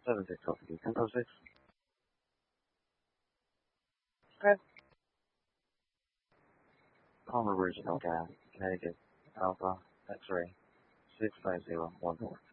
76 Altitude 10.6. Okay. Palmer Ridge, Delta, Connecticut, Alpha, X-ray, 65014.